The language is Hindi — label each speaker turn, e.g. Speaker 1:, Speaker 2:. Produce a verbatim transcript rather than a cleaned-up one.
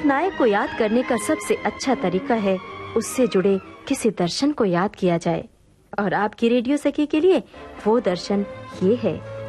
Speaker 1: एक नायक को याद करने का सबसे अच्छा तरीका है उससे जुड़े किसी दर्शन को याद किया जाए, और आपकी रेडियो सखी के लिए वो दर्शन ये है